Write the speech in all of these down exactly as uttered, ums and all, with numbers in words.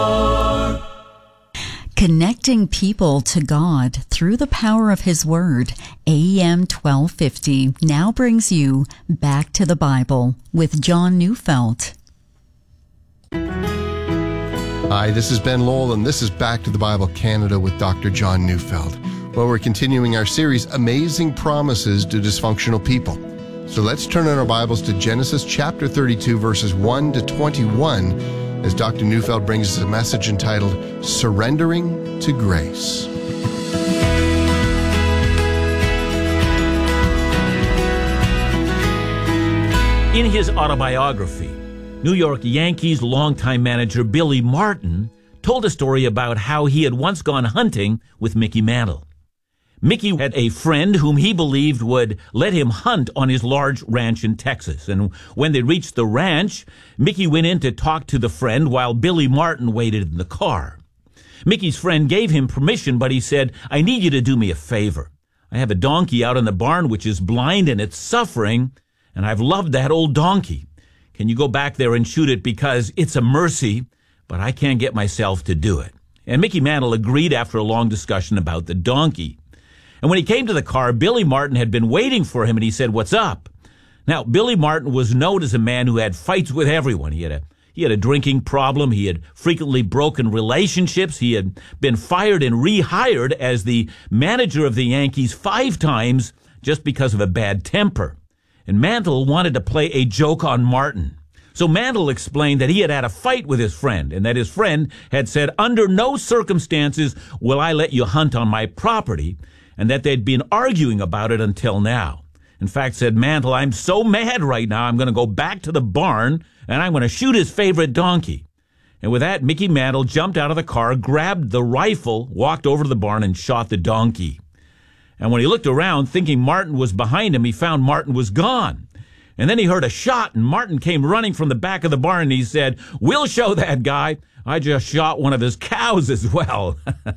Connecting people to God through the power of His Word, A M twelve fifty now brings you Back to the Bible with John Neufeld. Hi, this is Ben Lowell, and this is Back to the Bible Canada with Doctor John Neufeld, where we're continuing our series, Amazing Promises to Dysfunctional People. So let's turn in our Bibles to Genesis chapter thirty-two, verses one to twenty-one, as Doctor Neufeld brings us a message entitled, Surrendering to Grace. In his autobiography, New York Yankees longtime manager Billy Martin told a story about how he had once gone hunting with Mickey Mantle. Mickey had a friend whom he believed would let him hunt on his large ranch in Texas. And when they reached the ranch, Mickey went in to talk to the friend while Billy Martin waited in the car. Mickey's friend gave him permission, but he said, "I need you to do me a favor. I have a donkey out in the barn which is blind and it's suffering, and I've loved that old donkey. Can you go back there and shoot it because it's a mercy, but I can't get myself to do it?" And Mickey Mantle agreed after a long discussion about the donkey. And when he came to the car, Billy Martin had been waiting for him, and he said, "What's up?" Now, Billy Martin was known as a man who had fights with everyone. He had a he had a drinking problem. He had frequently broken relationships. He had been fired and rehired as the manager of the Yankees five times just because of a bad temper. And Mantle wanted to play a joke on Martin. So Mantle explained that he had had a fight with his friend, and that his friend had said, "Under no circumstances will I let you hunt on my property," and that they'd been arguing about it until now. In fact, said Mantle, "I'm so mad right now, I'm going to go back to the barn, and I'm going to shoot his favorite donkey." And with that, Mickey Mantle jumped out of the car, grabbed the rifle, walked over to the barn, and shot the donkey. And when he looked around, thinking Martin was behind him, he found Martin was gone. And then he heard a shot, and Martin came running from the back of the barn, and he said, "We'll show that guy. I just shot one of his cows as well."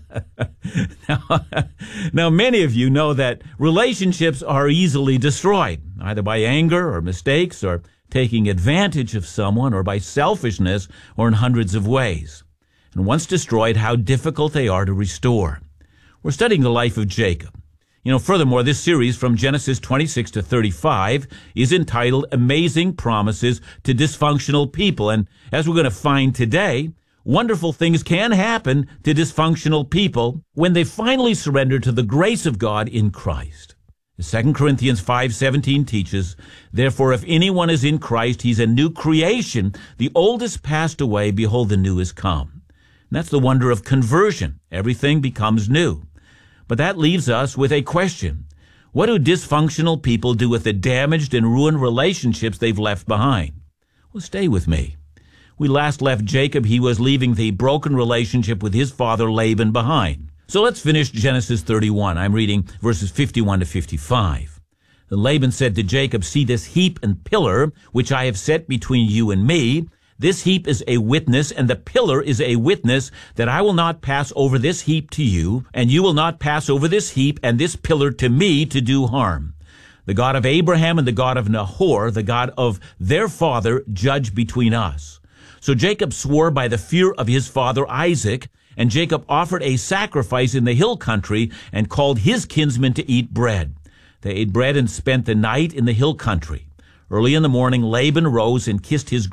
now, now, many of you know that relationships are easily destroyed, either by anger or mistakes or taking advantage of someone or by selfishness or in hundreds of ways. And once destroyed, how difficult they are to restore. We're studying the life of Jacob. You know, furthermore, this series from Genesis twenty-six to thirty-five is entitled Amazing Promises to Dysfunctional People. And as we're going to find today, wonderful things can happen to dysfunctional people when they finally surrender to the grace of God in Christ. Second Corinthians five seventeen teaches, "Therefore, if anyone is in Christ, he's a new creation. The old is passed away. Behold, the new is come." And that's the wonder of conversion. Everything becomes new. But that leaves us with a question. What do dysfunctional people do with the damaged and ruined relationships they've left behind? Well, stay with me. We last left Jacob. He was leaving the broken relationship with his father Laban behind. So let's finish Genesis thirty-one. I'm reading verses fifty-one to fifty-five. Then Laban said to Jacob, "See this heap and pillar which I have set between you and me. This heap is a witness, and the pillar is a witness that I will not pass over this heap to you, and you will not pass over this heap and this pillar to me to do harm. The God of Abraham and the God of Nahor, the God of their father, judge between us." So Jacob swore by the fear of his father Isaac, and Jacob offered a sacrifice in the hill country and called his kinsmen to eat bread. They ate bread and spent the night in the hill country. Early in the morning, Laban rose and kissed his